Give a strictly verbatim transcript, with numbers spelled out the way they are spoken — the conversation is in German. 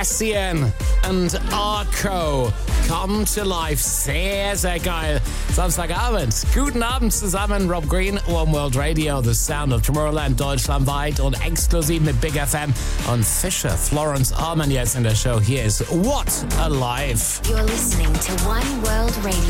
Cassian und Arco. Come to Life. Sehr, sehr geil. Samstagabend. Guten Abend zusammen. Rob Green, One World Radio, The Sound of Tomorrowland, deutschlandweit und exklusiv mit Big F M und Fisher, Florence Arman jetzt in der Show. Hier ist What a Life. You're listening to One World Radio.